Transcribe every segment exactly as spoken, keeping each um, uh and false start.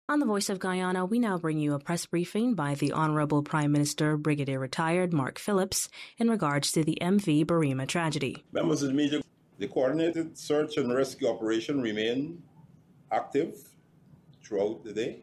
On the Voice of Guyana, we now bring you a press briefing by the Honorable Prime Minister, Brigadier Retired Mark Phillips, in regards to the M V Barima tragedy. Members of the media, the coordinated search and rescue operation remain active throughout the day,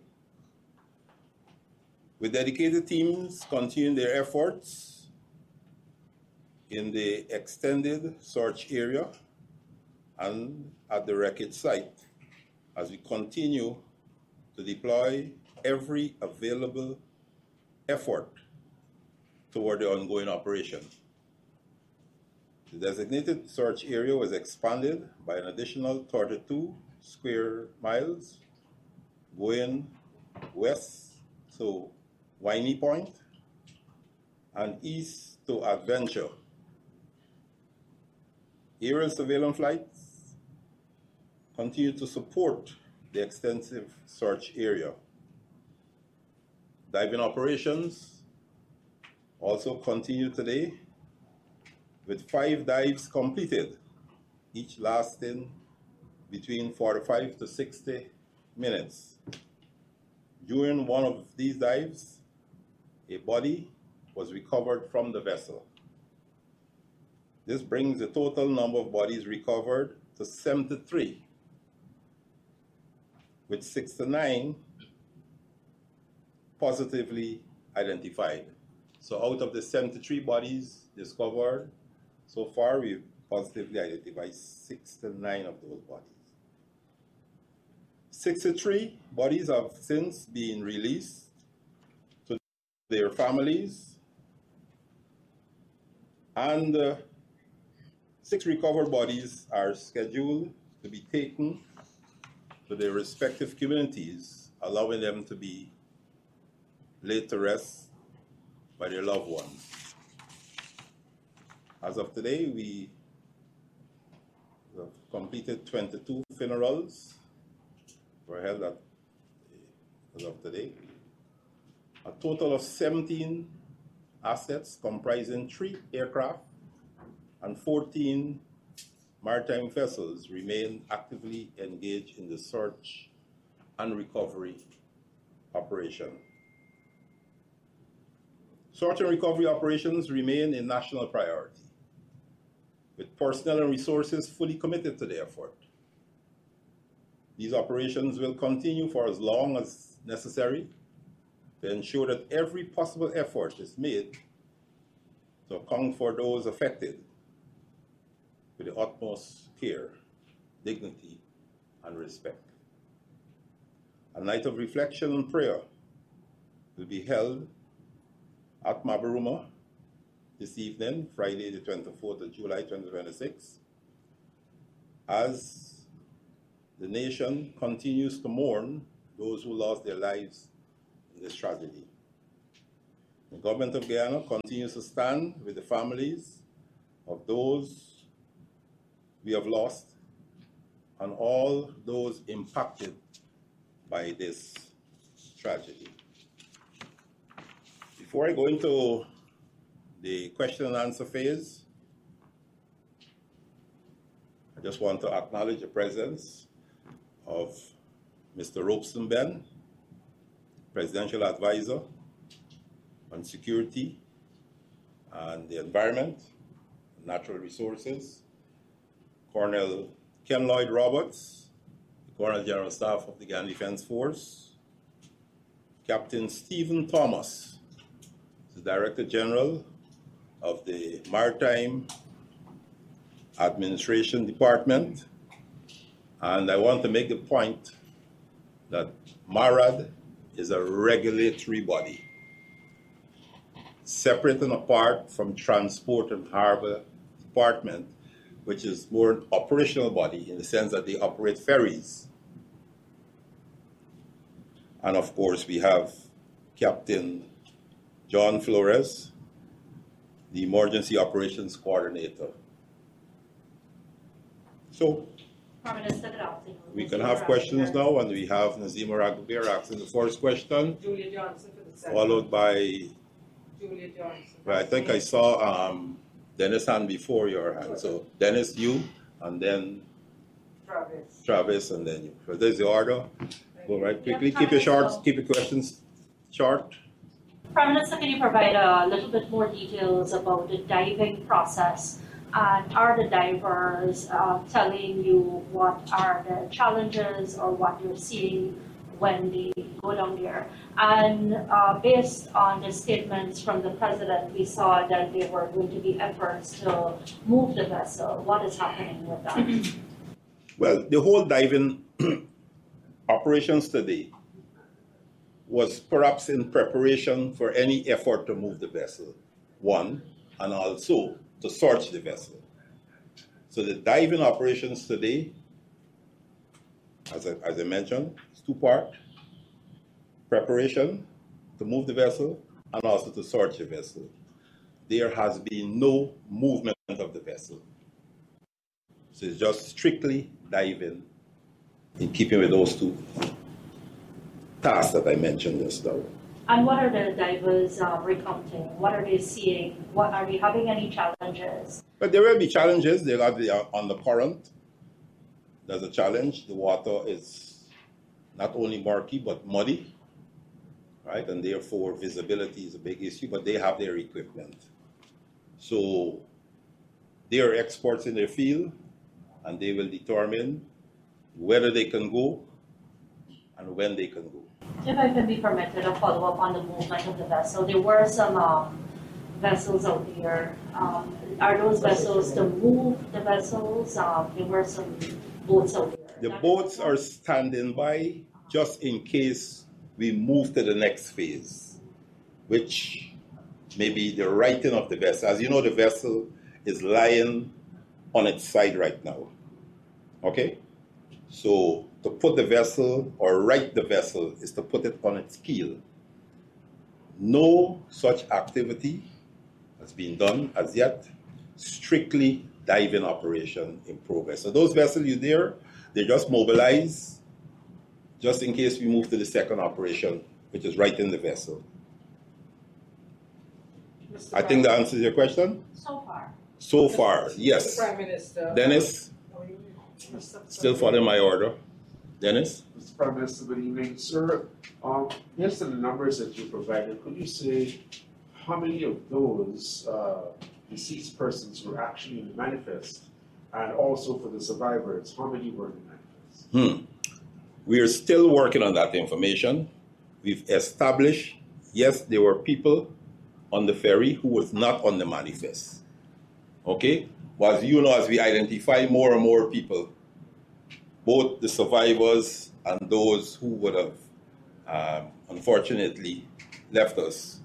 with dedicated teams continuing their efforts in the extended search area and at the wreckage site as we continue to deploy every available effort toward the ongoing operation. The designated search area was expanded by an additional thirty-two square miles, going west to Winey Point and east to Adventure. Aerial surveillance flights continue to support the extensive search area. Diving operations also continue today, with five dives completed, each lasting between forty-five to sixty minutes. During one of these dives, a body was recovered from the vessel. This brings the total number of bodies recovered to seventy-three, with sixty-nine positively identified. So out of the seventy-three bodies discovered, so far we've positively identified sixty-nine of those bodies. sixty-three bodies have since been released to their families, and uh, six recovered bodies are scheduled to be taken to their respective communities, allowing them to be laid to rest by their loved ones. As of today, we have completed twenty-two funerals were held at, as of today. A total of seventeen assets comprising three aircraft and fourteen maritime vessels remain actively engaged in the search and recovery operation. Search and recovery operations remain a national priority, with personnel and resources fully committed to the effort. These operations will continue for as long as necessary to ensure that every possible effort is made to account for those affected with the utmost care, dignity, and respect. A night of reflection and prayer will be held at Mabaruma this evening, Friday the twenty-fourth of July twenty twenty-six, as the nation continues to mourn those who lost their lives in this tragedy. The government of Guyana continues to stand with the families of those we have lost and all those impacted by this tragedy. Before I go into the question and answer phase, I just want to acknowledge the presence of Mister Robeson Ben, Presidential Advisor on Security and the Environment, Natural Resources, Colonel Ken Lloyd Roberts, the Colonel General Staff of the Guyana Defense Force, Captain Stephen Thomas, the Director General of the Maritime Administration Department. And I want to make the point that MARAD is a regulatory body, separate and apart from Transport and Harbor Department, which is more an operational body in the sense that they operate ferries. And of course, we have Captain John Flores, the Emergency Operations Coordinator. So, we can have questions now, and we have Nazima Raghuber asking the first question, Julia Johnson for the second. followed by, Julia Johnson. well, I think I saw um, Dennis hand before your hand. So Dennis, you, and then Travis. Travis, and then you. So there's the order. Go right quickly. Keep your short, keep your questions short. Prime Minister, can you provide a little bit more details about the diving process? And are the divers uh, telling you what are the challenges or what you're seeing when they go down there? And uh, based on the statements from the President, we saw that there were going to be efforts to move the vessel. What is happening with that? Well, the whole diving operations today was perhaps in preparation for any effort to move the vessel, one, and also to search the vessel. So the diving operations today, as I, as I mentioned, is two-part: preparation to move the vessel and also to search the vessel. There has been no movement of the vessel. So it's just strictly diving in keeping with those two tasks that I mentioned just now. And what are the divers uh, recounting? What are they seeing? What are they having any challenges? But there will be challenges. They'll have the, uh, on the current. There's a challenge. The water is not only murky but muddy, right? And therefore visibility is a big issue. But they have their equipment, so they are experts in their field, and they will determine whether they can go and when they can go. If I can be permitted a follow-up on the movement of the vessel, there were some um, vessels out there. Um, are those vessels to move the vessels? Um, there were some boats out there. The boats are standing by just in case we move to the next phase, which may be the righting of the vessel. As you know, the vessel is lying on its side right now. Okay? So to put the vessel or right the vessel is to put it on its keel. No such activity has been done as yet. Strictly diving operation in progress. So those vessels you there, they just mobilize just in case we move to the second operation, which is righting the vessel. Mister I think that answers your question. So far. So far, yes. Mister Prime Minister. Dennis, still following my order. Dennis? Mister Prime Minister, good evening. Sir, um, based on the numbers that you provided, could you say how many of those uh, deceased persons were actually in the manifest? And also for the survivors, how many were in the manifest? Hmm. We are still working on that information. We've established, yes, there were people on the ferry who was not on the manifest. Okay? But as you know, as we identify more and more people, both the survivors and those who would have um, unfortunately left us,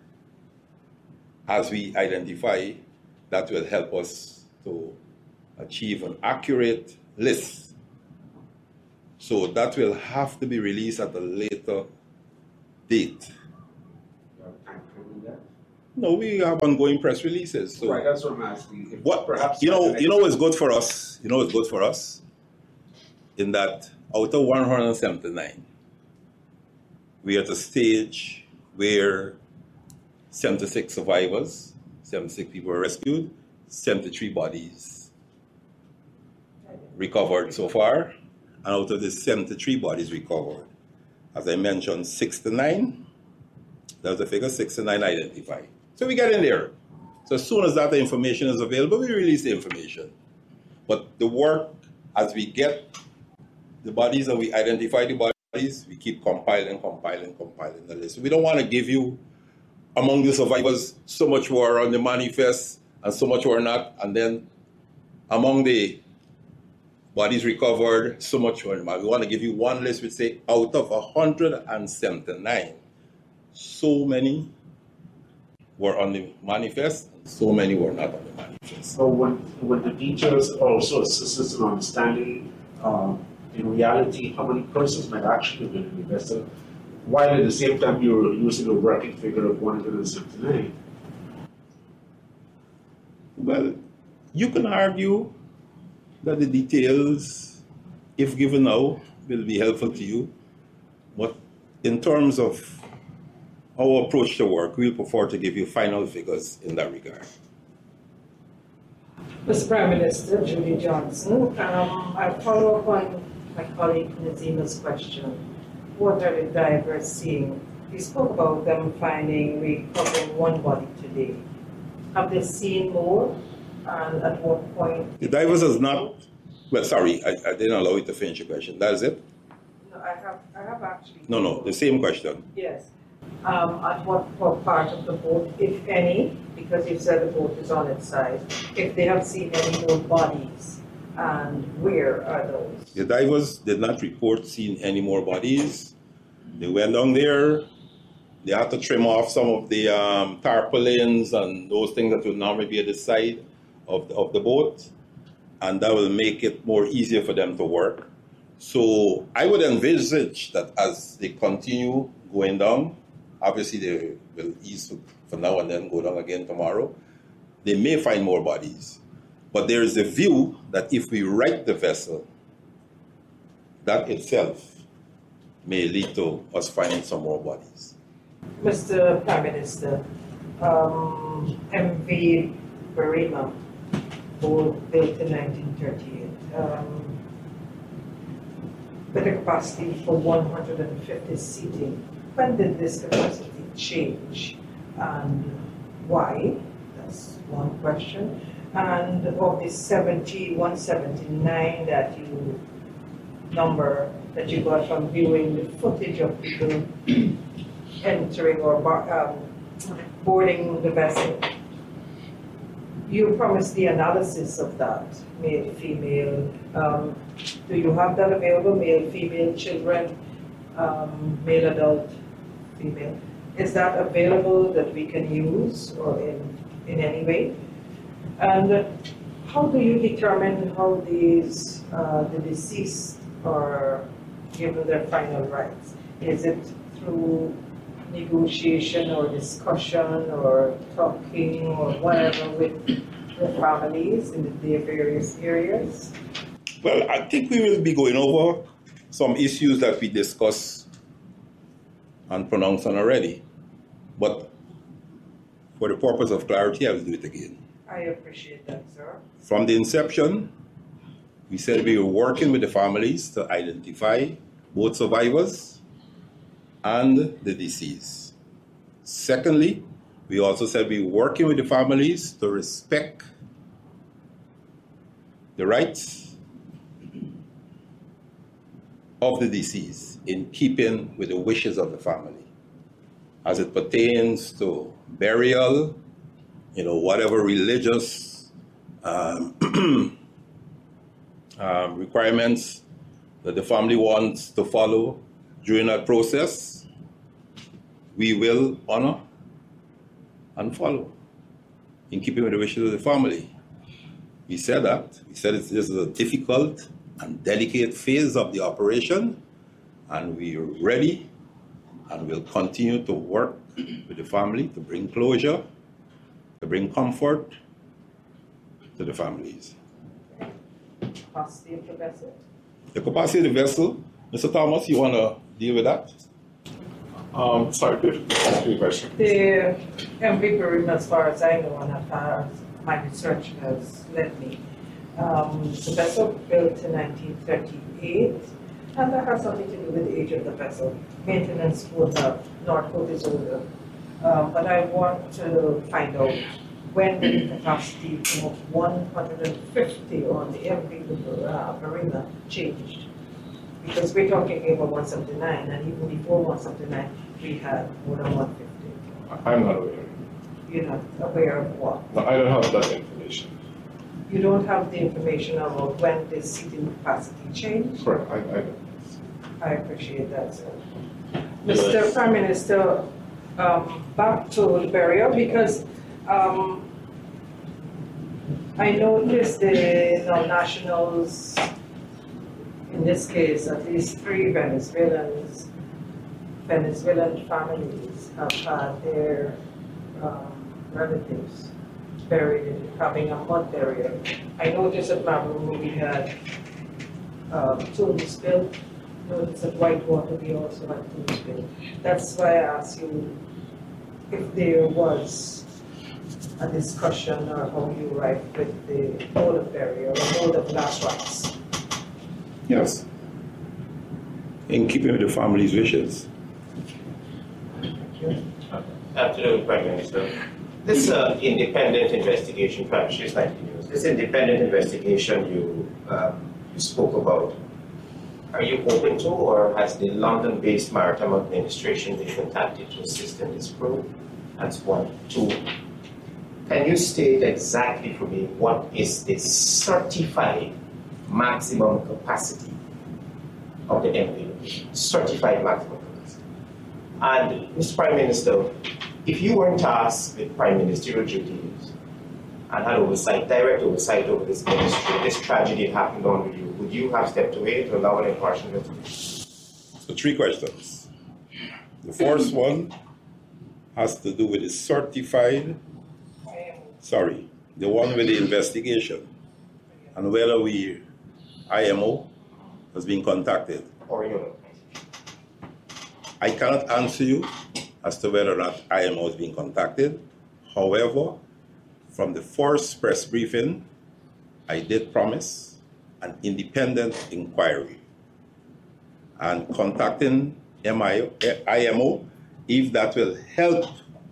as we identify, that will help us to achieve an accurate list. So that will have to be released at a later date. You have time to do that? No, we have ongoing press releases. So right, that's what I'm asking. If what perhaps you know, you know what's good for us. You know what's good for us. In that, out of one hundred seventy-nine, we are at a stage where seventy-six survivors, seventy-six people were rescued, seventy-three bodies recovered so far. And out of the seventy-three bodies recovered, as I mentioned, sixty-nine, that's the figure, sixty-nine identified. So we get in there. So as soon as that information is available, we release the information. But the work, as we get the bodies and we identify the bodies, we keep compiling, compiling, compiling the list. We don't want to give you, among the survivors, so much who are on the manifest and so much who are not, and then among the bodies recovered, so much more. We want to give you one list which say out of one hundred seventy-nine, so many were on the manifest, and so many were not on the manifest. So when, when the details also assist us in understanding, um, in reality, how many persons might actually have been in the vessel, while at the same time you're using a working figure of one hundred seventy-nine? Well, you can argue that the details, if given now, will be helpful to you. But in terms of our approach to work, we'll prefer to give you final figures in that regard. Mister Prime Minister, Julie Johnson, um, I follow up on my colleague Nazima's question. what are the divers seeing? You spoke about them finding, recovering one body today. Have they seen more? And at what point? The divers has not, well, sorry, I, I didn't allow you to finish your question. That is it? No, I have, I have actually. No, no, the same question. Yes. Um, at what, what part of the boat, if any, because you said the boat is on its side, if they have seen any more bodies, and where are those? The divers did not report seeing any more bodies. They went down there. They had to trim off some of the um, tarpaulins and those things that would normally be at the side of the, of the boat, and that will make it more easier for them to work. So I would envisage that as they continue going down, obviously they will ease for now and then go down again tomorrow, they may find more bodies. But there is a view that if we right the vessel, that itself may lead to us finding some more bodies. Mister Prime Minister, um, M V Berrima, boat built in nineteen thirty-eight, um, with a capacity for one hundred fifty seating. When did this capacity change and why? That's one question. And of the seventy, one seventy-nine that you number that you got from viewing the footage of people entering or um, boarding the vessel, you promised the analysis of that, male, female. Um, do you have that available, male, female, children, um, male, adult, female? Is that available that we can use or in, in any way? And how do you determine how these, uh, the deceased are given their final rights? Is it through negotiation or discussion or talking or whatever with the families in the various areas? Well, I think we will be going over some issues that we discussed and pronounced on already. But for the purpose of clarity, I will do it again. I appreciate that, sir. From the inception, we said we were working with the families to identify both survivors and the deceased. Secondly, we also said we were working with the families to respect the rights of the deceased in keeping with the wishes of the family as it pertains to burial, you know, whatever religious um, um, requirements that the family wants to follow during that process, we will honor and follow in keeping with the wishes of the family. We said that. We said it's, this is a difficult and delicate phase of the operation, and we are ready and will continue to work with the family to bring closure, to bring comfort to the families. Capacity of the vessel? The capacity of the vessel, Mister Thomas, you want to deal with that? Um, sorry, good. Good question. The M V Berrima, as far as I know, and as far as my research has led me, um, the vessel built in nineteen thirty-eight, and that has something to do with the age of the vessel. Maintenance quota, Northcote is older. Um, but I want to find out when the capacity of one hundred fifty on the M V Berrima changed. Because we're talking about one seventy-nine, and even before one seventy-nine, we had more than one fifty. I'm not aware. You're not aware of what? No, I don't have that information. You don't have the information about when the seating capacity changed? Correct, I, I don't. I appreciate that, sir. Mister Prime Minister, um, back to the burial, because um, I noticed the non-nationals, in this case, at least three Venezuelans, Venezuelan families have had their um, relatives buried in having a mud burial. I noticed at Mabumu we had uh, tombs built. Notice at Whitewater we also had tombs built. That's why I asked you if there was a discussion or how you write with the mode of burial or mode of last rites. Yes. in keeping with the family's wishes. Afternoon, Prime Minister. This uh, independent investigation, perhaps she's like news. This independent investigation you um, you spoke about, are you open to, or has the London-based Maritime Administration been contacted to assist in this probe? That's one. Two, can you state exactly for me what is the certified maximum capacity of the M V? Certified maximum capacity. And Mister Prime Minister, if you weren't tasked with prime ministerial duties and had oversight, direct oversight over this ministry, this tragedy happened under you, would you have stepped away to allow an impartial investigation? So three questions. The first one has to do with the certified, sorry, the one with the investigation and whether we, I M O, has been contacted. Or you know? I cannot answer you as to whether or not I M O has been contacted. However, from the first press briefing, I did promise an independent inquiry and contacting I M O, if that will help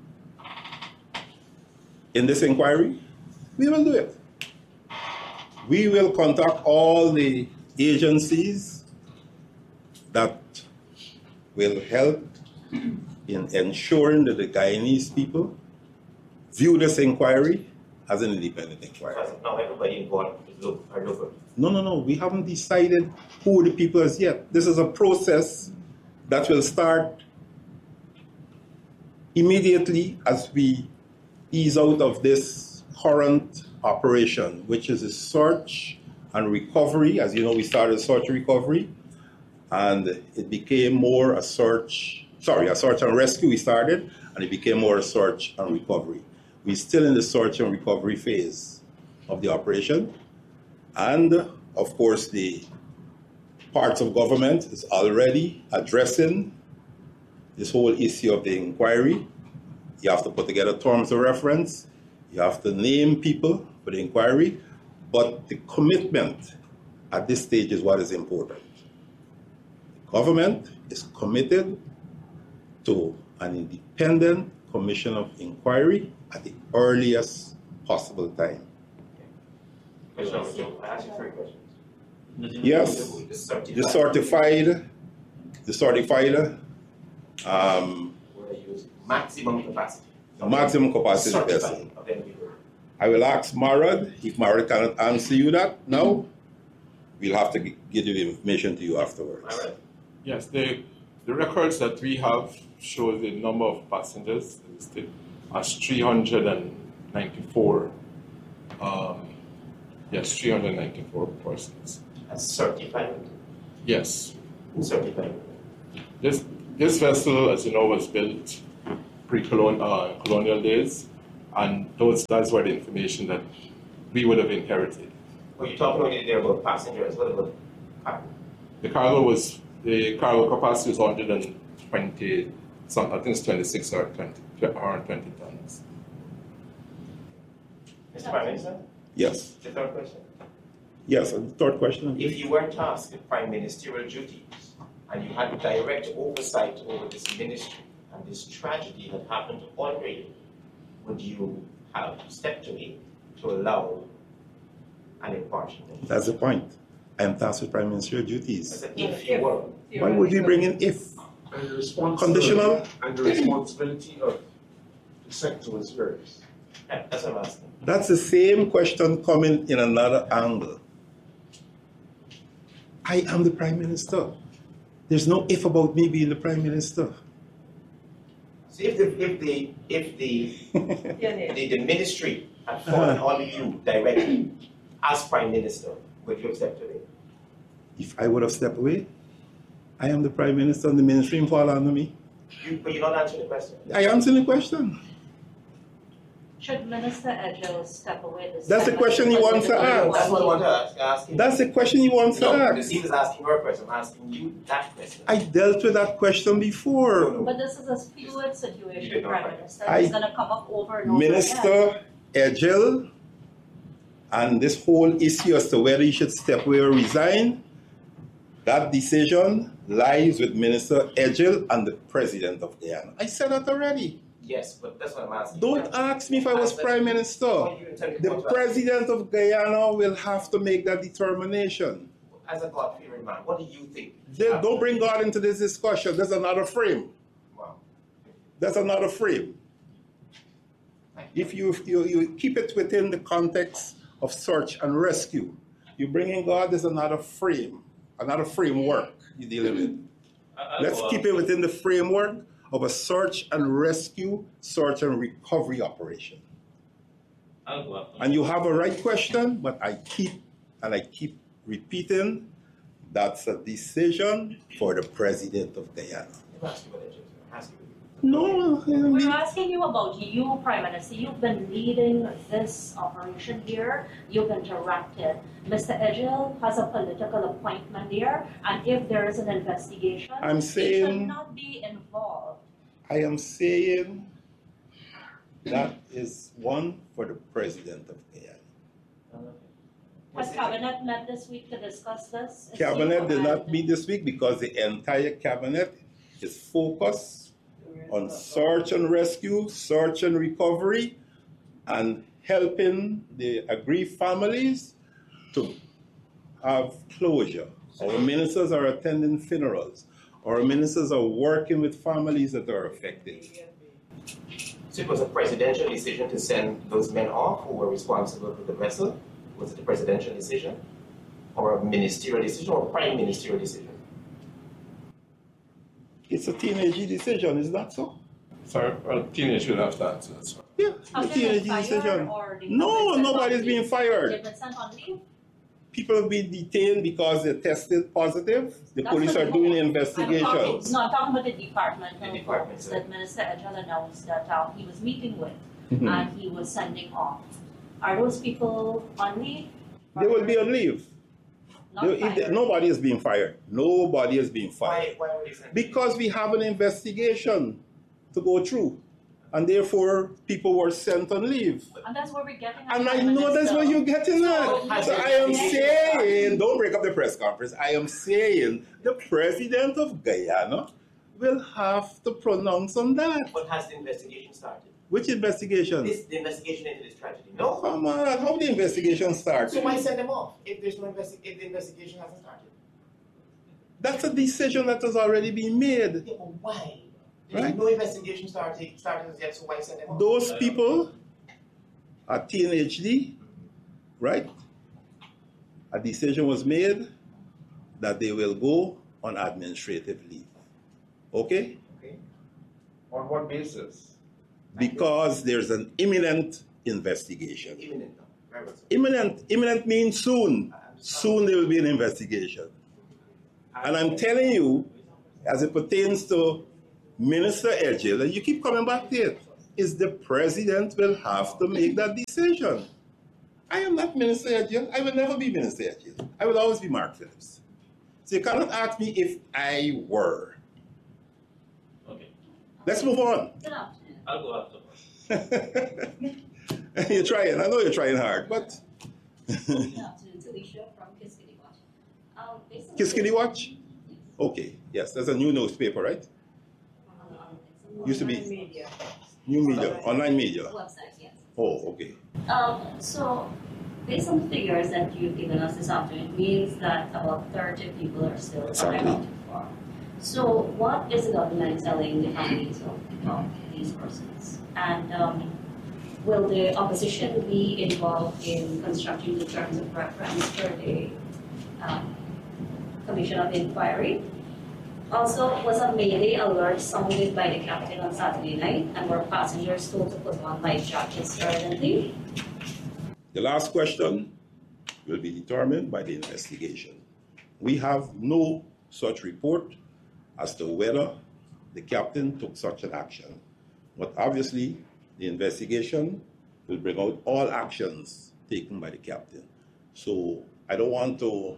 in this inquiry, we will do it. We will contact all the agencies that will help in ensuring that the Guyanese people view this inquiry as an independent inquiry. Because now everybody involved are local. No, no, no. We haven't decided who the people is yet. This is a process that will start immediately as we ease out of this current operation, which is a search and recovery. As you know, we started search and recovery, and it became more a search, sorry, a search and rescue we started, and it became more a search and recovery. We're still in the search and recovery phase of the operation. And of course, the parts of government is already addressing this whole issue of the inquiry. You have to put together terms of reference. You have to name people for the inquiry. But the commitment at this stage is what is important. The government is committed to an independent commission of inquiry at the earliest possible time. Question number two. I asked you three questions. Yes, The certified. the certified, the certified, um, What are you using? Maximum capacity. maximum capacity Certified vessel. of M V. I will ask Marad. If Marad cannot answer you that now, we'll have to g- give you the information to you afterwards. All right. Yes, the, the records that we have show the number of passengers listed as three hundred ninety-four. Um, yes, three hundred ninety-four persons. As certified. Yes. Certified. This this vessel, as you know, was built pre-colonial uh, colonial days, and those that's where the information that we would have inherited. Were you talking only there about passengers? What about cargo? The cargo was the cargo capacity was one hundred twenty. Some I think it's twenty-six or twenty or twenty tons. Mister Prime Minister, Yes, the third question. yes. And the third question. If you were tasked with prime ministerial duties and you had direct oversight over this ministry and this tragedy that happened under you, would you have stepped away to allow an impartial investigation? That's the point. I am tasked with prime ministerial I duties. said, if you were. Why would you bring in if? And the responsibility, Conditional? and the responsibility of the sector is yours. Yeah, that's what I'm asking. That's the same question coming in another angle. I am the prime minister. There's no if about me being the prime minister. So if the if the if the the, the ministry had fallen Uh-huh. on you directly as prime minister, would you have stepped away? If I would have stepped away, I am the prime minister and the ministry fall under me. You, but you're not answering the question. I answer the question. Should Minister Edgell step away this That's the time? question he wants to ask. That's what I want to ask. Ask him. That's the question he wants to No, the ask. team is asking her question. I'm asking you that question. I dealt with that question before. But this is a fluid situation, You did not Prime write. Minister. I- It's going to come up over and over again. Minister Edgell and this whole issue as to whether he should step away or resign That decision lies with Minister Edgell and the President of Guyana. I said that already. Yes, but that's what I'm asking. Don't ask me if I was Prime Minister. The President of Guyana will have to make that determination. As a God-fearing man, what do you think? They, don't bring God into this discussion. There's another frame. Wow. That's another frame. If you, you, you keep it within the context of search and rescue, you bring in God, there's another frame, another framework you're dealing with. Let's keep it within the framework of a search and rescue, search and recovery operation. And you have a right question, but I keep and I keep repeating, that's a decision for the President of Guyana. No, we're asking you about you, Prime Minister. You've been leading this operation here. You've interacted. Mister Edgell has a political appointment there, and if there is an investigation, I'm saying, he should not be involved. I am saying that is one for the President of Guyana. Has Cabinet met this week to discuss this? Cabinet did not meet this week because the entire Cabinet is focused on search and rescue, search and recovery, and helping the aggrieved families to have closure. Our ministers are attending funerals. Our ministers are working with families that are affected. So it was a presidential decision to send those men off who were responsible for the vessel? Was it a presidential decision? Or a ministerial decision or a prime ministerial decision? It's a teenage decision, is that so? Sorry, well, teenage will have to answer this one. Yeah, Have a they been teenage fired decision. or they No, have been sent nobody's on being leave? fired. They've been sent on leave? People have been detained because they're tested positive. The That's police the are doing I'm talking, investigations. no, I'm talking about the department The of department, folks sir. that Minister Edgell announced that uh, he was meeting with Mhm. and he was sending off. Are those people on leave? They will be on leave. Not They- if they- fired? nobody is being fired. Nobody is being Why, fired. why were they sent? Because we have an investigation to go through. And therefore, people were sent on leave. And that's where we're getting at. And I Prime know that's Minister. what you're getting at. So- So I am saying, don't break up the press conference. I am saying the President of Guyana will have to pronounce on that. But has the investigation started? Which investigation? This the investigation into this tragedy. No. Come on, how the investigation start? So why send them off if there's no investi- if the investigation hasn't started? That's a decision that has already been made. Yeah, but why? There's Right. no investigation started started yet, so why send them off? Those people are T N H D, right? A decision was made that they will go on administrative leave. Okay? Okay. On what basis? Because there's an imminent investigation. Imminent. No. Very well, sir. Imminent, imminent means soon. Soon there will be an investigation. And I'm telling you, as it pertains to Minister Edgell, and you keep coming back to it, is the President will have to make that decision. I am not Minister Edgell. I will never be Minister Edgell. I will always be Mark Phillips. So you cannot ask me if I were. Okay, Let's move on. Good afternoon. I'll go after. You're trying. I know you're trying hard, but Good afternoon, it's Alicia from Kiskitty Watch. Um, based on Kiskitty the- Watch? Yes. Okay, yes, that's a new newspaper, right? Um, it's a Used to be Media. new media, online media. website, yes. Oh, okay. Um, so, based on the figures that you've given us this afternoon, it means that about thirty people are still Exactly. unaccounted for. So, what is the government telling the families of, of these persons? And um, will the opposition be involved in constructing the terms of reference for the um, Commission of Inquiry? Also, was a Mayday alert sounded by the captain on Saturday night, and were passengers told to put on life jackets urgently? The last question will be determined by the investigation. We have no such report as to whether the captain took such an action. But obviously, the investigation will bring out all actions taken by the captain. So I don't want to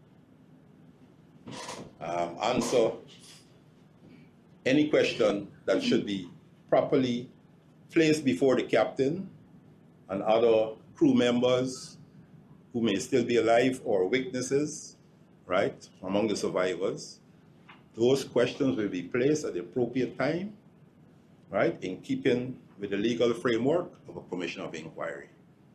um, answer any question that should be properly placed before the captain and other crew members who may still be alive or witnesses right, among the survivors, those questions will be placed at the appropriate time, right, in keeping with the legal framework of a commission of inquiry.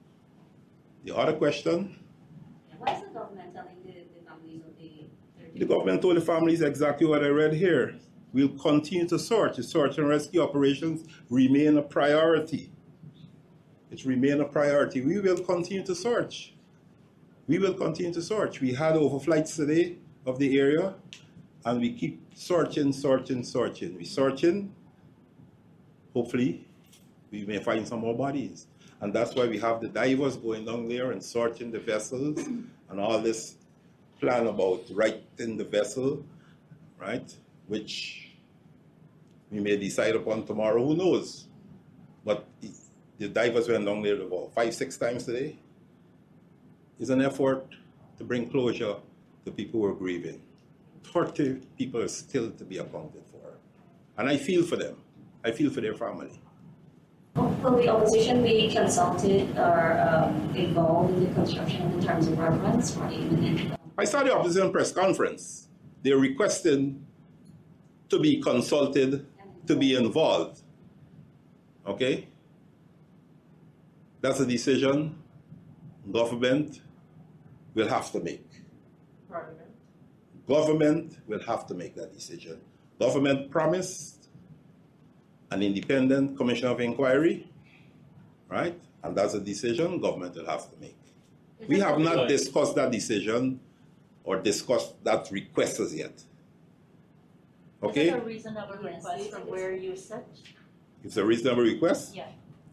The other question, Why is the government telling the, the families of the thirty? the government told the families exactly what I read here. We'll continue to search. The search and rescue operations remain a priority. It remains a priority. We will continue to search. We will continue to search. We had overflights today of the area, and we keep searching, searching, searching. We're searching. Hopefully, we may find some more bodies. And that's why we have the divers going down there and searching the vessels and all this plan about righting the vessel, right? Which we may decide upon tomorrow, who knows? But the, the divers went down there about five, six times today. It's an effort to bring closure to people who are grieving. thirty people are still to be accounted for. And I feel for them. I feel for their family. Will the opposition be consulted or um, involved in the construction of the terms of reference for the imminent? I saw the opposition press conference. They're requesting to be consulted, to be involved. Okay? That's a decision government will have to make. Parliament. Government will have to make that decision. Government promised an independent commission of inquiry, right? And that's a decision government will have to make. We have not discussed that decision or discussed that request as yet. Okay? Is it a reasonable request from where you sit? It's a reasonable request Yeah.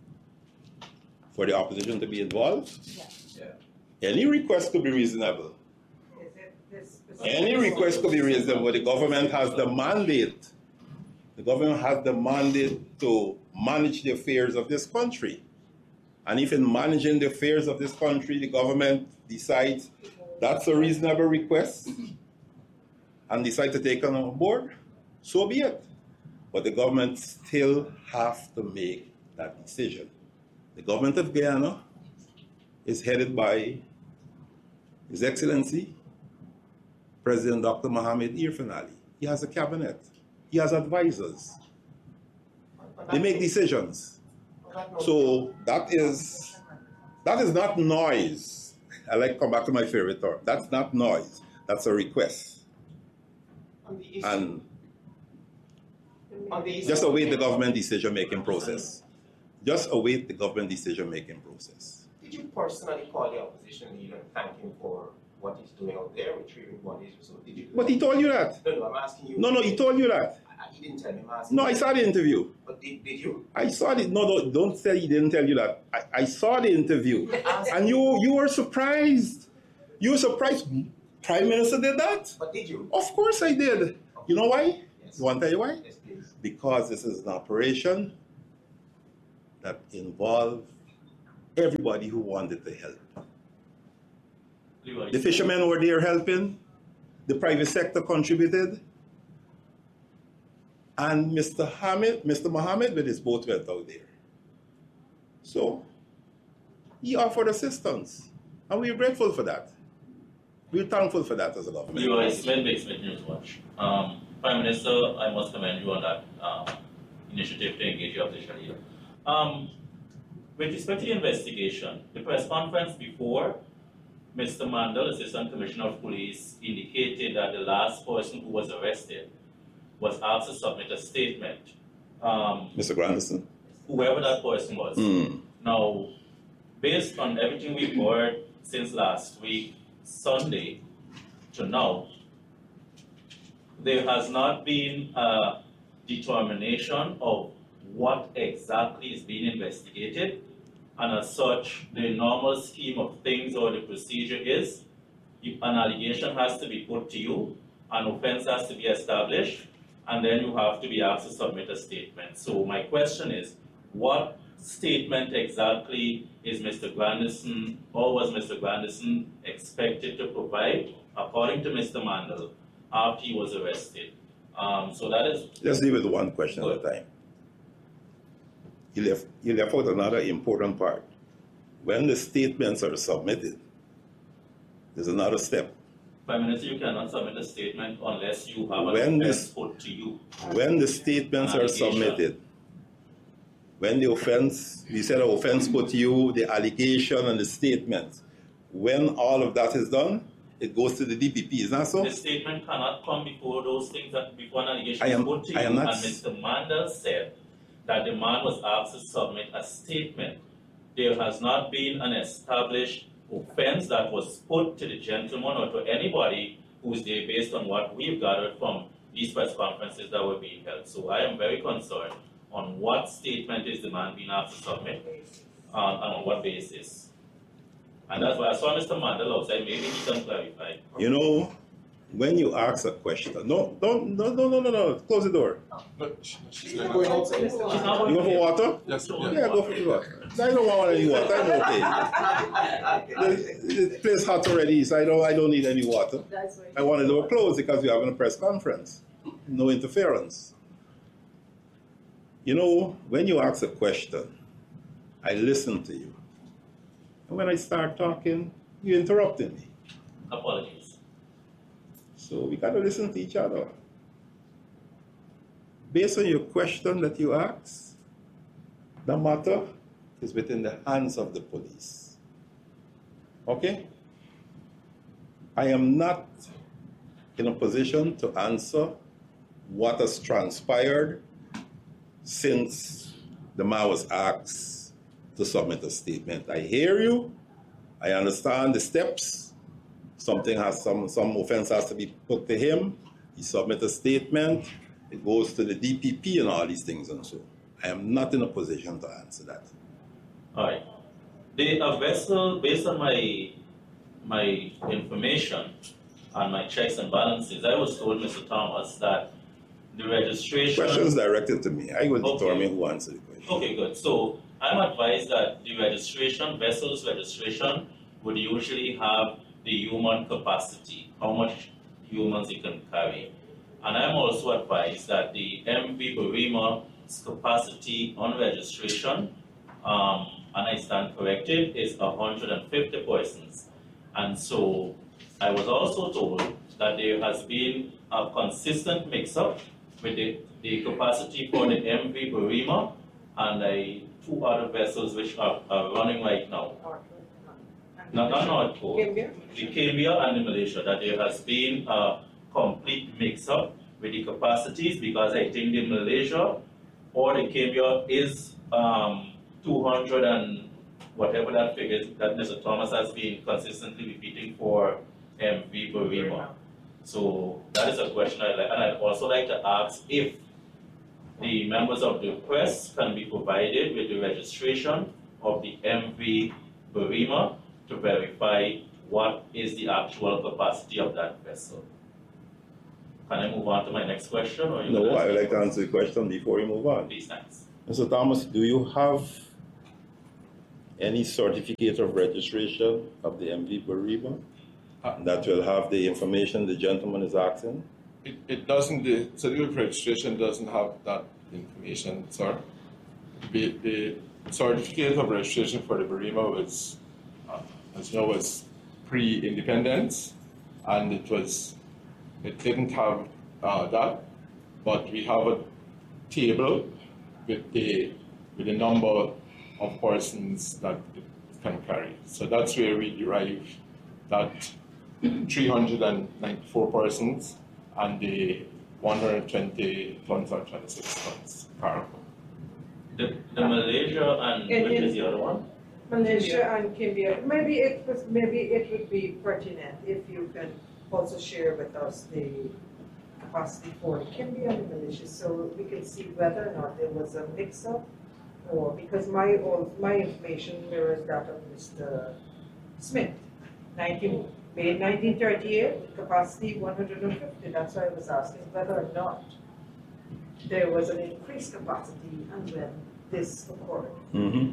for the opposition to be involved. Yeah. Yeah. Any request could be reasonable. Is it this specific? Any request could be reasonable. The government has the mandate. The government has the mandate to manage the affairs of this country. And if in managing the affairs of this country, the government decides that's a reasonable request and decide to take it on board, so be it. But the government still has to make that decision. The government of Guyana is headed by His Excellency, President Doctor Mohamed Irfaan Ali. He has a cabinet. He has advisors. They make decisions. So that is that is not noise. I like to come back to my favorite term. That's not noise. That's a request. And just await the government decision-making process. Just await the government decision-making process. Did you personally call the opposition leader and thank him for what he's doing out there retrieving bodies? So did you do But that? he told you that. No, no, I'm asking you. No, no, he told you that. I, he didn't tell me. I'm asking No, I you. saw the interview. But did, did you? I saw it. No, no, don't say he didn't tell you that. I, I saw the interview. And you you were surprised. You were surprised. Prime Minister did that? But did you? Of course I did. You know why? Yes. You want to tell you why? Yes, please. Because this is an operation that involved everybody who wanted to help. The fishermen were there helping. The private sector contributed. And Mister Hamid, Mister Mohammed with his boat went out there. So he offered assistance. And we're grateful for that. We're thankful for that as a government. Leroy Smith, Big Smith News Watch. Um, Prime Minister, I must commend you on that um, initiative to engage your opposition leader. Um, with respect to the investigation, the press conference before, Mister Mandel, Assistant Commissioner of Police, indicated that the last person who was arrested was asked to submit a statement. Um, Mister Grandison? whoever that person was. Mm. Now, based on everything we've heard since last week, Sunday, to now, there has not been a determination of what exactly is being investigated, and as such, the normal scheme of things or the procedure is, if an allegation has to be put to you, an offense has to be established, and then you have to be asked to submit a statement. So my question is, what statement exactly is Mister Grandison, or was Mister Grandison expected to provide, according to Mister Mandel, after he was arrested? Um, so that is... Let's deal with one question at a time. You left, you left out another important part. When the statements are submitted, there's another step. Prime Minister, you cannot submit a statement unless you have an When offense this- put to you. When the statements are Allegation. submitted, when the offense, we said the offense put to you, the allegation and the statement, when all of that is done, it goes to the D P P, is that so? The statement cannot come before those things that before an allegation I am- is put to I you. am And not- Mister Mandel said that the man was asked to submit a statement. There has not been an established offense that was put to the gentleman or to anybody who is there based on what we've gathered from these press conferences that were being held. So I am very concerned on what statement is the man being asked to submit uh, and on what basis. And that's why I saw Mister Mandel outside, maybe he can clarify. You know, when you ask a question, no, don't, no, no, no, no, no, close the door. No, she- she's She's going going out. outside. She's not You going go for to- water? Yes, So- yeah. Yeah, go for the water. I don't want any water, I'm okay. The, the place hot already, so I don't, I don't need any water. I want the door closed because we're having a press conference. No interference. You know, when you ask a question, I listen to you. And when I start talking, you interrupting me. Apologies. So we gotta listen to each other. Based on your question that you ask, the matter is within the hands of the police. Okay? I am not in a position to answer what has transpired since the man was asked to submit a statement. I hear you. I understand the steps. Something has some some offense has to be put to him. He submits a statement. It goes to the D P P and all these things and so. I am not in a position to answer that. All right. The a vessel, based on my my information and my checks and balances, I was told, Mister Thomas, that the registration. Questions directed to me. I will Okay. determine who answers the question. Okay, good. So I'm advised that the registration, vessels registration, would usually have the human capacity, how much humans it can carry. And I'm also advised that the M V Burima's capacity on registration, um, and I stand corrected, is one hundred fifty persons. And so I was also told that there has been a consistent mix-up with the, the capacity for the M V Burima and the two other vessels which are, are running right now. Not on North Pole, Gambia? the Gambia and the Malaysia, that there has been a complete mix-up with the capacities because I think the Malaysia or the Gambia is um, two hundred and whatever that figure is that Mister Thomas has been consistently repeating for M V Burima. So that is a question I'd like, and I'd also like to ask if the members of the press can be provided with the registration of the M V Burima to verify what is the actual capacity of that vessel. Can I move on to my next question? Or you No, will I would answer like to answer the question before we move on. Please, thanks. Mister Thomas, do you have any certificate of registration of the M V Burima Uh, that will have the information the gentleman is asking? It, it doesn't, the certificate of registration doesn't have that information, sir. The, the certificate of registration for the Burima was, uh, as you know, was pre-independence, and it was, it didn't have uh, that, but we have a table with the, with the number of persons that it can carry. So that's where we derive that three hundred ninety-four persons and the one hundred twenty tons or twenty-six tons cargo. The, the Malaysia and In- which in- is the other one? Malaysia and Gambia, maybe it was, maybe it would be pertinent if you can also share with us the capacity for Gambia and Malaysia, so we can see whether or not there was a mix-up, or, because my, old- my information mirrors that of Mister Smith. Nineteen, May nineteen thirty-eight, capacity one hundred fifty, that's why I was asking whether or not there was an increased capacity and when this occurred. Mm-hmm.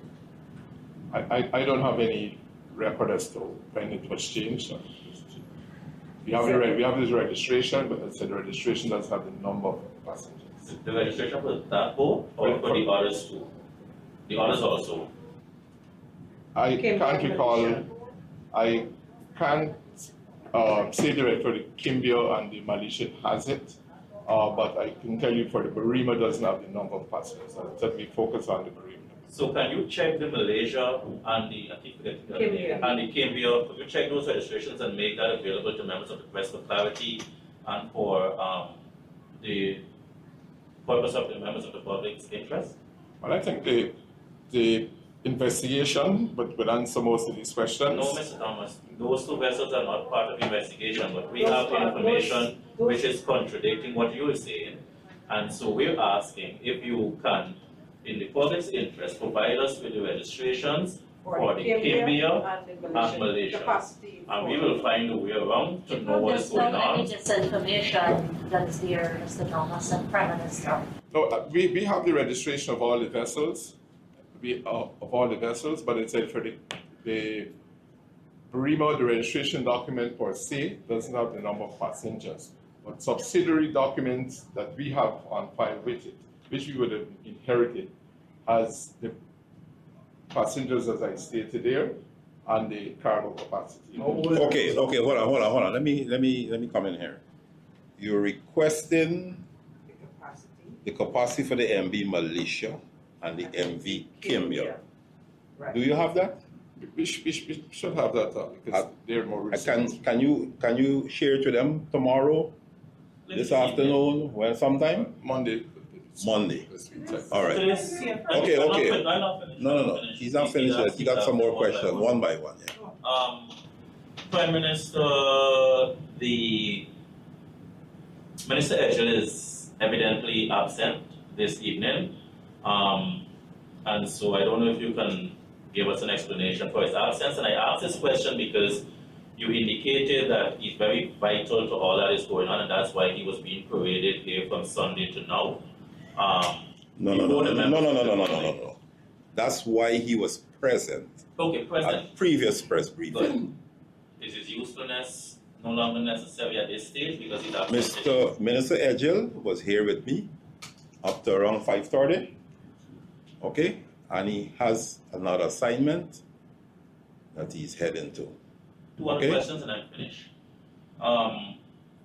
I, I, I don't have any record as to when it was changed. So we have the, re- we have this registration, but as I said, the registration does have the number of passengers. The registration for that boat or for the others too? The others also? I Came can't from recall, Malaysia. I can't uh, say director, the Kimbia and the Malaysia has it, uh, but I can tell you for the Barima doesn't have the number of passengers. So let me focus on the Barima. So can you check the Malaysia and the, I keep forgetting the name, and the Kimbia, could you check those registrations and make that available to members of the press for clarity and for um, the purpose of the members of the public's interest? Well, I think the, the investigation but will answer most of these questions. No, Mister Thomas, those two vessels are not part of the investigation, but we Those have are- information those- those- which is contradicting what you are saying. And so we're asking if you can, in the public's interest, provide us with the registrations for the Kimbia and the and Malaysia. capacity. And we will find a way around to know what is There's so going many on. disinformation that is there, Mister Thomas and Prime Minister. No, uh, we, we have the registration of all the vessels, we, uh, of all the vessels, but it said for the, the Barima, the registration document per se doesn't have the number of passengers. But subsidiary documents that we have on file with it, which we would have inherited, has the passengers as I stated there and the cargo capacity. Okay, okay, hold on, hold on, hold on. Let me let me let me come in here. You're requesting The capacity. the capacity for the M V Malaysia and the M V Kimbia. Right. Do you have that? We, sh- we, sh- we should have that uh, because Uh, they're more I can recent. can you can you share it with them tomorrow, this afternoon, when sometime? Monday. Monday. This week, like- All right. Please. Okay, I'm not okay. fin- I'm not finished. No, no, I'm no. finished. He's not finished yet. He got some more questions, one by one. Yeah. Um, Prime Minister, the Minister Edgell is evidently absent this evening, um, and so I don't know if you can give us an explanation for his absence. And I asked this question because you indicated that he's very vital to all that is going on, and that's why he was being paraded here from Sunday to now. Um, No, no, no, no, no, no, no, no, no, no, no, no. That's why he was present okay, President. at previous press briefing. Good. Is his usefulness no longer necessary at this stage because he's absent? Mister Minister Edgell was here with me up to around five thirty. Okay, and he has another assignment that he's heading to. Two other Okay. questions and I'm finished. Um,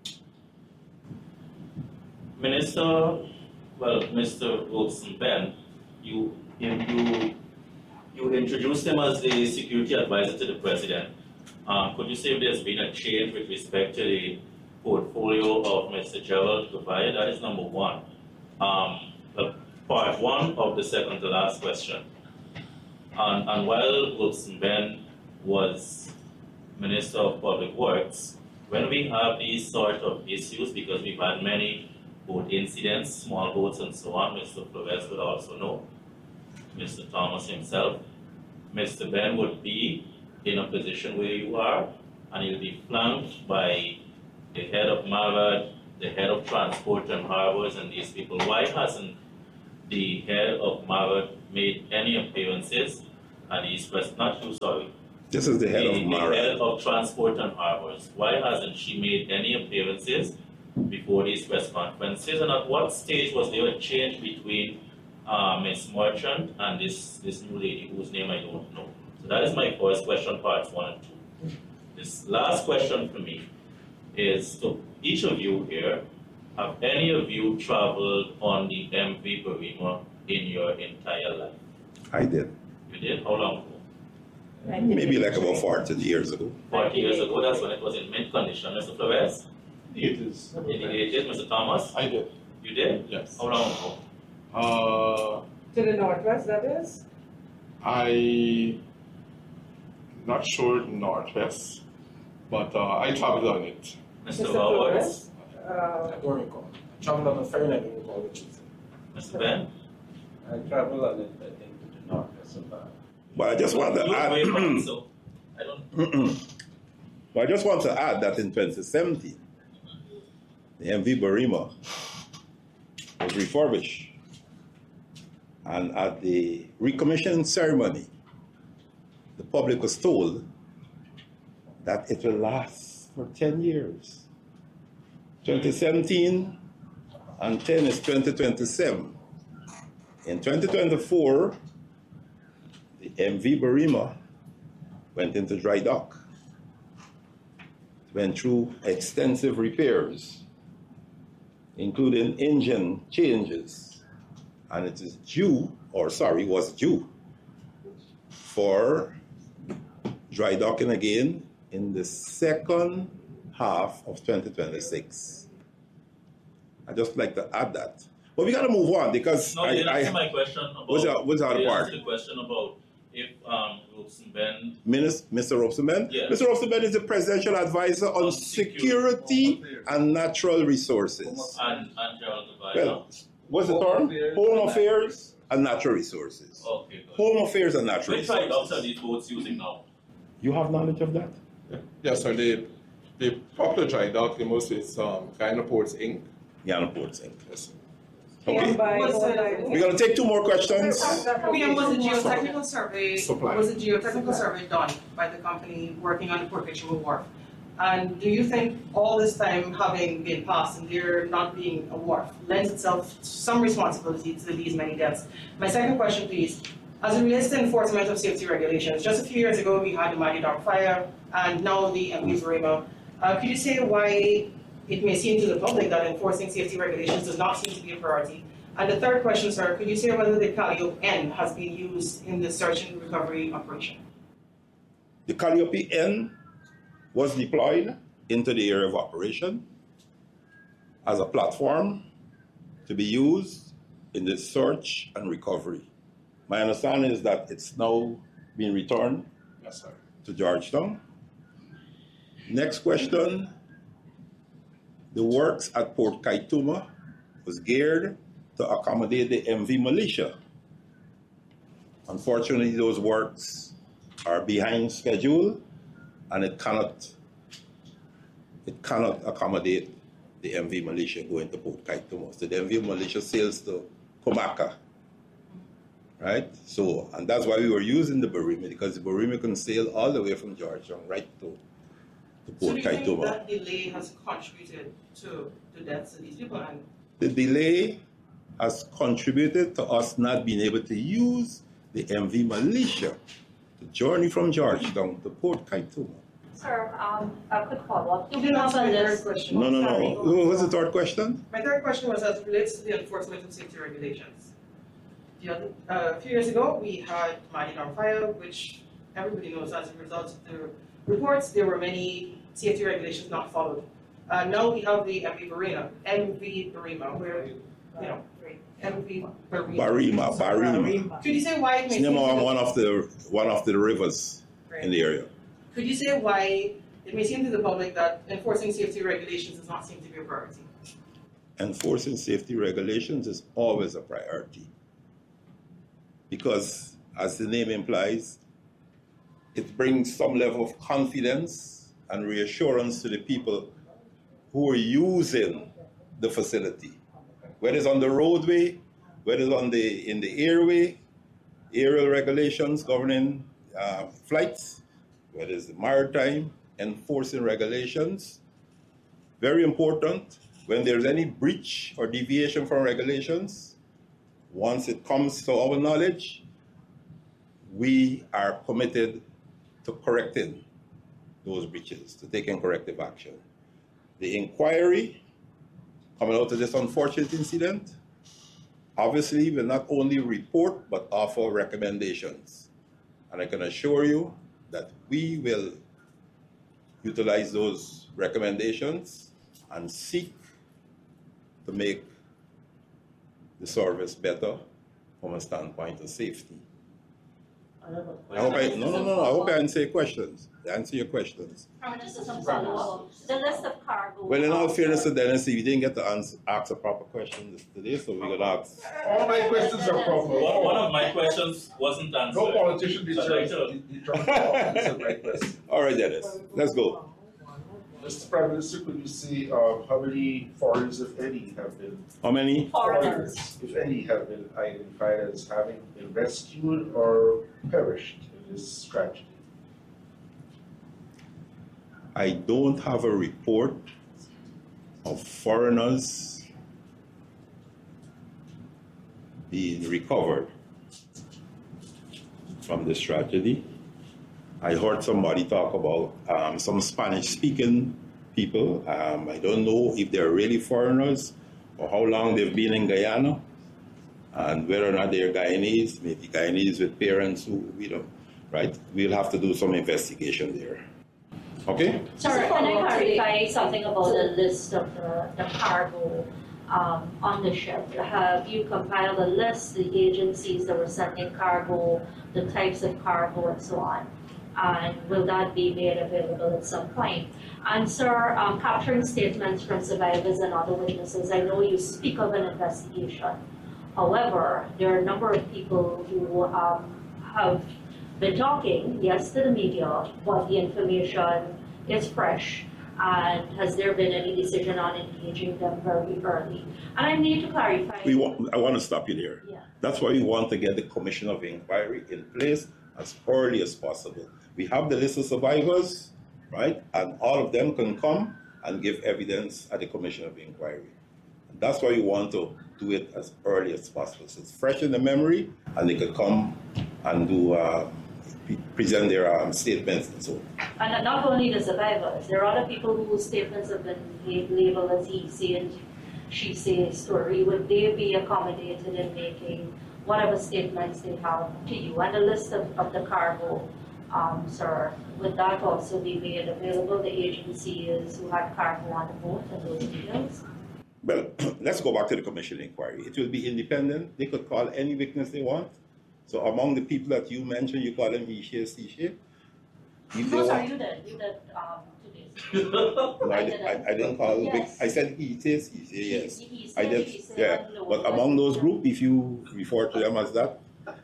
Minister, well, Mister Wilson Ben, you, you, you introduced him as the security advisor to the president. Um, could you say if there's been a change with respect to the portfolio of Mister Gerald Gavaya? That is number one. Um, uh, part one of the second to last question. And, and while Wilson Ben was Minister of Public Works, when we have these sort of issues, because we've had many boat incidents, small boats and so on, Mister Flores would also know, Mister Thomas himself, Mister Ben would be in a position where you are, and he'll be flanked by the head of MARAD, the head of Transport and Harbors, and these people. Why hasn't the head of MARAD made any appearances at these press, not you, sorry, This is the head the, of the head MARAD. of Transport and Harbors. Why hasn't she made any appearances before these press conferences? And at what stage was there a change between uh, Miz Merchant and this, this new lady whose name I don't know? So that is my first question, parts one and two. This last question for me is to each of you here, have any of you traveled on the M V Barima in your entire life? I did. You did? How long ago? Maybe like about forty years ago. Forty years ago, that's when it was in mint condition. Mister Flores? It is. In the eighties, Mister Thomas? I did, You did? yes. How long ago? Uh, To the northwest, that is? I not sure northwest, but uh, I traveled on it. Mister Mister Roberts? Flores? Uh, I don't recall. I traveled on the ferry, I don't recall which is. Mister Ben? I traveled on it, I think, to the north, so far. But I just want to You look way back, add. so I don't. But I just want to add that in twenty seventeen, the M V Barima was refurbished. And at the recommissioning ceremony, the public was told that it will last for ten years. twenty seventeen and ten is twenty twenty-seven. In twenty twenty-four, the M V Barima went into dry dock. went through extensive repairs, including engine changes, and it is due, or sorry, was due for dry docking again in the second half of twenty twenty-six. I'd just like to add that. But we got to move on because No, I, you answered I, my question about. what's the, what's the other you part? answered the question about if um, Robson Bend. Mister Robson-Bend? Yes. Mister Robson-Bend is the presidential advisor on, On security, security and natural resources. And, and Gerald Devine. Well, what's the Home term? affairs Home and affairs and natural resources. Okay, good. Home affairs and natural Which dry docks are resources. these boats using now? You have knowledge of that? Yes, sir. The, the popular dry dock, the most is um, Guyana Ports Incorporated. Guyana Ports Incorporated. Yes, sir. Okay. Was We're going to take two more questions. William, was a geotechnical survey, Supply. was a geotechnical survey done by the company working on the Port Richmond Wharf? And do you think all this time having been passed and there not being a wharf lends itself to some responsibility to these many deaths? My second question, please. As it relates to enforcement of safety regulations, just a few years ago we had the Mighty Dog fire and now the M V Barima. Uh, could you say why it may seem to the public that enforcing safety regulations does not seem to be a priority? And the third question, sir, could you say whether the Calliope N has been used in the search and recovery operation? The Calliope N was deployed into the area of operation as a platform to be used in the search and recovery. My understanding is that it's now been returned Yes, sir. to Georgetown. Next question. The works at Port Kaituma was geared to accommodate the M V militia. Unfortunately, those works are behind schedule and it cannot, it cannot accommodate the M V militia going to Port Kaituma. So the M V militia sails to Comacca, right? So, and that's why we were using the Barima, because the Barima can sail all the way from Georgetown right to, to So Port do you think Kaituma. that delay has contributed to the deaths of these people? And The delay has contributed to us not being able to use the M V militia to journey from Georgetown to Port Kaituma. Sir, um, a quick follow-up. you didn't answer my third question. No, no, Sorry. no. What was the third question? My third question was as it relates to the enforcement of safety regulations. The other, uh, a few years ago, we had Mighty Dog fire, which everybody knows as a result of the reports, there were many safety regulations not followed. Uh, now we have the M V Barima, M V Barima, where, you know, M V Barima. Barima, Barima. Could you say why it It's may the name seem to of the- one of the one of the rivers in the area. Could you say why it may seem to the public that enforcing safety regulations does not seem to be a priority? Enforcing safety regulations is always a priority because, as the name implies, it brings some level of confidence and reassurance to the people who are using the facility, whether it's on the roadway, whether it's on the in the airway, aerial regulations governing uh, flights, whether it's the maritime enforcing regulations. Very important. When there's any breach or deviation from regulations, once it comes to our knowledge, we are committed to correcting those breaches, to taking corrective action. The inquiry coming out of this unfortunate incident, obviously will not only report but offer recommendations. And I can assure you that we will utilize those recommendations and seek to make the service better from a standpoint of safety. I hope I, no, no, no, I hope I answer your questions. Answer your questions. Just as a follow-up, the list of cargo. Well, in all fairness to Dennis, we didn't get to answer, ask a proper question today, so we're going to ask. All my questions are proper. One, one of my questions wasn't answered. No politician So I'd like deserves to- to determine the right question. All right, Dennis, let's go. Mister Prime Minister, could you say uh, how many foreigners, if any, have been How many? Foreigners. if any, have been identified as having been rescued or perished in this tragedy? I don't have a report of foreigners being recovered from this tragedy. I heard somebody talk about um, some Spanish-speaking people. Um, I don't know if they're really foreigners or how long they've been in Guyana, and whether or not they're Guyanese, maybe Guyanese with parents who, you know, right? We'll have to do some investigation there. Okay? Sorry, can I clarify something about the list of the, the cargo um, on the ship? Have you compiled a list, the agencies that were sending cargo, the types of cargo, and so on? And will that be made available at some point? And sir, um, capturing statements from survivors and other witnesses, I know you speak of an investigation. However, there are a number of people who um, have been talking, yes, to the media, but the information is fresh. And has there been any decision on engaging them very early? And I need to clarify. We want, I want to stop you there. Yeah. That's why we want to get the Commission of Inquiry in place as early as possible. We have the list of survivors, right? And all of them can come and give evidence at the Commission of Inquiry. And that's why we want to do it as early as possible. So it's fresh in the memory, and they could come and do uh, present their um, statements and so on. And not only the survivors, there are other people whose statements have been labeled as he said, she said story. Would they be accommodated in making whatever statements they have to you? And the list of, of the cargo, um, sir, would that also be made available? The agencies who had cargo on the boat and those details? Well, let's go back to the Commission Inquiry. It will be independent. They could call any witness they want. So among the people that you mentioned, you call them Ishe, Sishe. No, sorry, you did. You did um, two days ago. No, I, I I, didn't. I didn't call Yes. I said Ishe, Sishe, yes. He- he I said- did, he said yeah. no, But but- among those group, if you refer to them as that,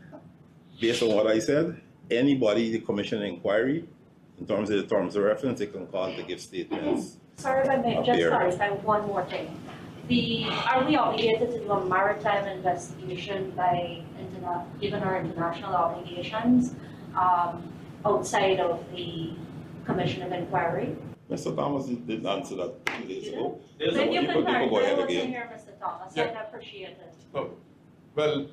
based on what I said, anybody the Commission Inquiry, in terms of the terms of reference, they can call to give statements. Sorry if I may Up just here. clarify one more thing. The, are we obligated to do a maritime investigation by interna- given our international obligations um, outside of the Commission of Inquiry? Mister Thomas did answer that two days ago. There's So if a- you you can could- you could go clarify ahead what's in again. here, Mister Thomas, Yeah. I'd appreciate it. Oh, well,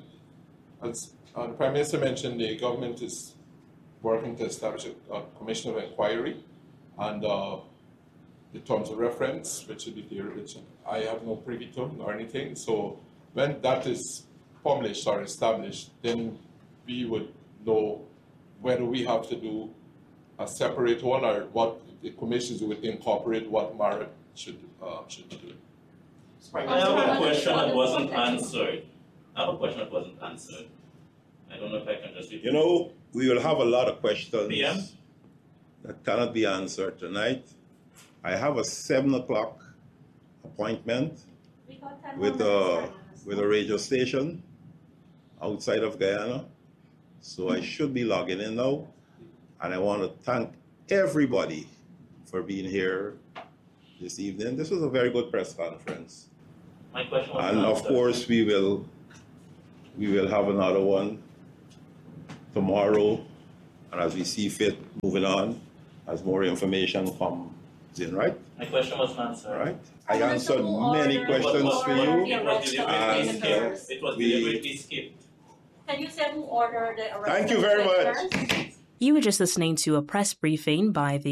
as uh, the Prime Minister mentioned, the government is working to establish a, a commission of inquiry, and uh, the terms of reference, which should be there, which I have no privy to nor anything. So when that is published or established, then we would know whether we have to do a separate one or what the commissions would incorporate what Mara should uh, should do. I have a question that wasn't answered. I have a question that wasn't answered. I don't know if I can just repeat. You know, we will have a lot of questions P M? that cannot be answered tonight. I have a seven o'clock appointment We got ten with more a, minutes, with a radio station outside of Guyana. So I should be logging in now. And I want to thank everybody for being here this evening. This was a very good press conference. My question was And of answered. course, we will, we will have another one tomorrow. And as we see fit, moving on, as more information comes in, right? My question was answered. Right? I And answered who many ordered- questions was- for ordered you. the It was arrest of deliberately And, visitors? skipped. It was we- deliberately skipped. Can you say who ordered the arrest Thank of you very much. visitors? You were just listening to a press briefing by the